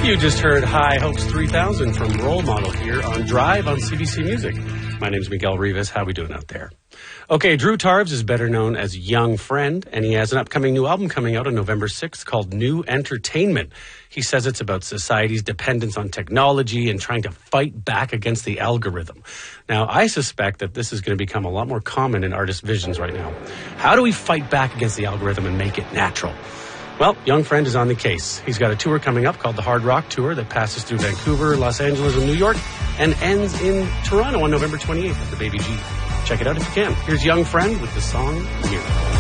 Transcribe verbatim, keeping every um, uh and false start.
You just heard High Hopes three thousand from Role Model here on Drive on C B C Music. My name's Miguel Rivas. How we doing out there? Okay, Drew Tarves is better known as Young Friend, and he has an upcoming new album coming out on November sixth called New Entertainment. He says it's about society's dependence on technology and trying to fight back against the algorithm. Now, I suspect that this is going to become a lot more common in artists' visions right now. How do we fight back against the algorithm and make it natural? Well, Young Friend is on the case. He's got a tour coming up called the Hard Rock Tour that passes through Vancouver, Los Angeles, and New York, and ends in Toronto on November twenty-eighth at the Baby G. Check it out if you can. Here's Young Friend with the song Mirror.